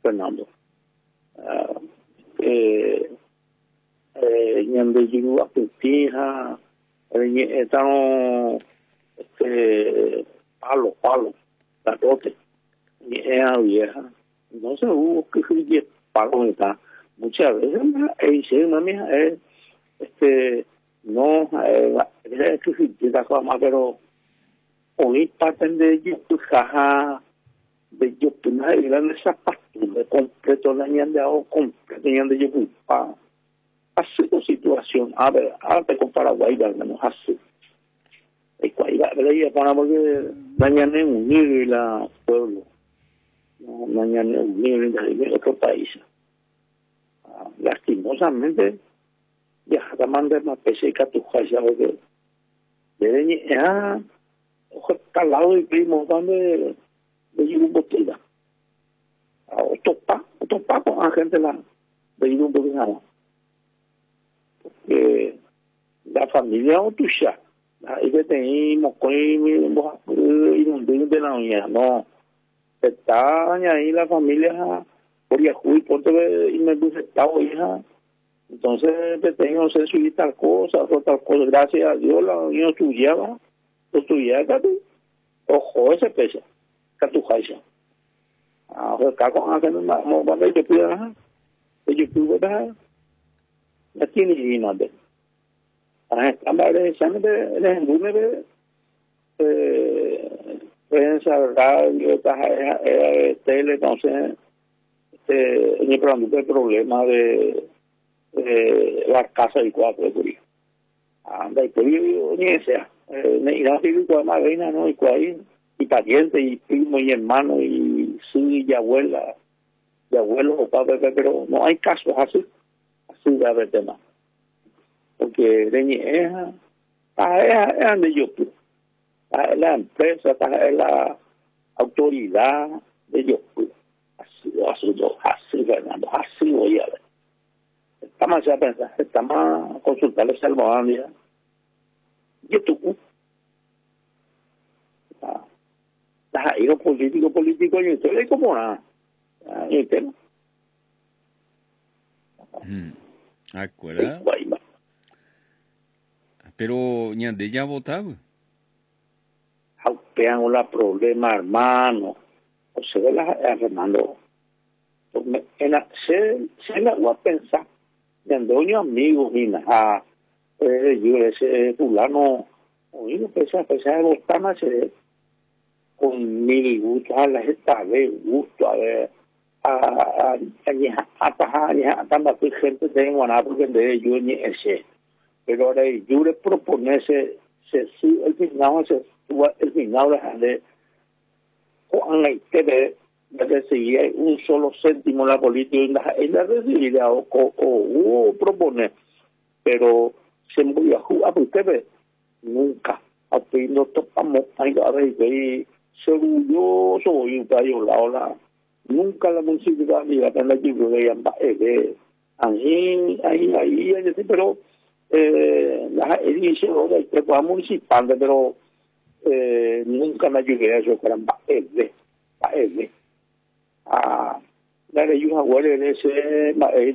Fernando. Ñande Yiru Apetija, están palo, gatote, era vieja. Entonces hubo que ir pago está. Muchas veces una mía no es que si te más pero hoy parten de ellos jaja de yo que no eran esas pasturas de completo la ñande o completo ñande yo pa así la situación a ver con Paraguay al menos así y cuál veía para porque mañana unir y la pueblo no mañana unir en otro país lastimosamente ya jamás más pesca tu jaya porque de ojo está al lado y primo donde de un botella a otro pa con la gente la de un botella porque la familia o tu ya ahí que tenemos con y un de la uña no está ahí la familia por Yahoo por y me puse estaba hija entonces te tengo que subir tal cosa gracias a Dios la unión estudiaba ojo ese pesa tu jaisa pues con hacer una cuando yo pude ya tiene y nada estamos examen de lunes prensa radio tele entonces en el problema de la casa y cuatro por ahí anda y por ahí ni sea ni la figura más reina no y cuál y pariente y primo y hermano y su y abuela y abuelo o padre pero no hay casos así de haber tema porque de es donde yo la empresa es la autoridad de yo así Fernando así voy a ver estamos a pensar estamos a consultar el Salvador YouTube ahí los políticos y usted es como nada y usted no acuerda pero ñande ya votaba aupean la problema hermano o se ve la Fernando se la voy a pensar ñande unos amigos y nada yo ese fulano oye pesa de votar más con mil gusto a la gente gusto a ver a gente de Guaná porque de yo ni ese pero ahora yo le proponerse el final de Juan la TV de recibir un solo céntimo la política en la recibida o proponer pero se voy a jugar por TV nunca apenas no topamos ahí a ver según yo soy un payo la ola nunca la municipalidad ni la pena que yo veía ahí pero la edición del prepa municipal pero nunca me ayudé a eso para la ley una huele de ese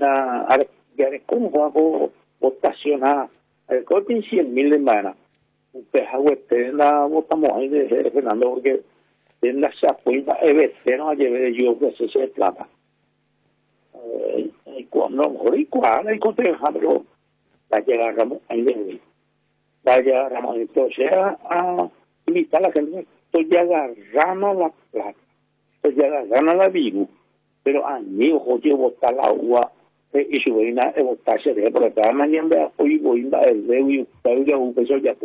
¿cómo hago votación el corte en 100,000 de mana un pejago la votamos ahí de Fernando porque en la cuenta no a llevar yo que se plata cuando mejor y cuál encontré pero la llegamos ahí de la llegamos entonces a invitar a la gente estoy ya agarrando la plata estoy ya agarrando la virus pero a mí ojo yo botar la agua y su reina votarse de por acá mañana hoy voy a el de y un peso ya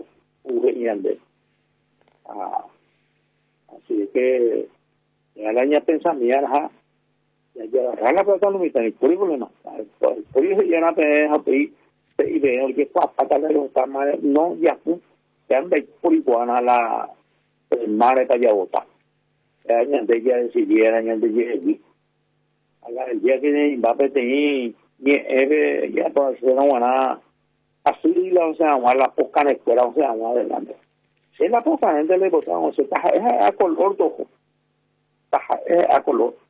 así que el año pensamiento ya agarrar la plata no me está ni por problema por eso ya no te deja pedir y veo que para los tamales no ya anda por igual a la madre para allá votar el de ya decidiera el de allí el día que Mbappé tenía ya por hacer una así la o sea la poca en escuela o sea adelante si la poca gente le votamos está a color rojo está a color